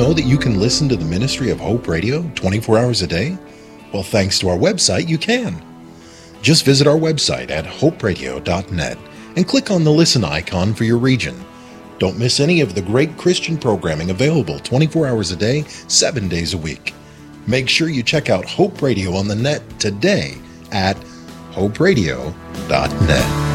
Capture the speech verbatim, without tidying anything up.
know that you can listen to the ministry of Hope Radio twenty-four hours a day? Well, thanks to our website, you can. Just visit our website at hope radio dot net and click on the listen icon for your region. Don't miss any of the great Christian programming available twenty-four hours a day, seven days a week. Make sure you check out Hope Radio on the net today at hope radio dot net.